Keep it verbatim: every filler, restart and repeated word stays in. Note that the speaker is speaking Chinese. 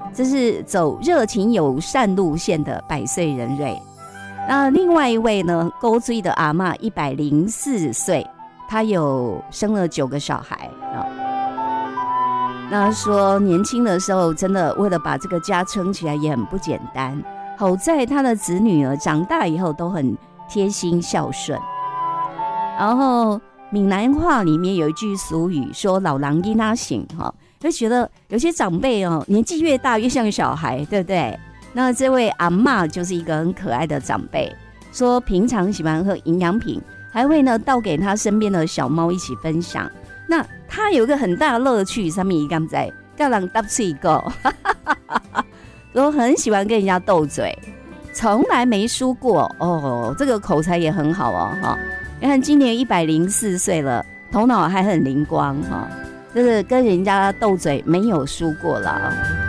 这是走热情友善路线的百岁人瑞。那另外一位呢，勾追的阿嬷一百零四岁，她有生了九个小孩啊。那说年轻的时候，真的为了把这个家撑起来也很不简单。好在她的子女儿长大以后都很贴心孝顺。然后闽南话里面有一句俗语说老人囡仔醒哈，就觉得有些长辈哦年纪越大越像小孩，对不对？那这位阿嬷就是一个很可爱的长辈，说平常喜欢喝营养品，还会呢倒给他身边的小猫一起分享。那他有一个很大的乐趣，上面一刚在叫人搭嘴狗，说很喜欢跟人家斗嘴，从来没输过哦，这个口才也很好哦哈。你看今年一百零四岁了，头脑还很灵光哈，就是跟人家斗嘴没有输过了。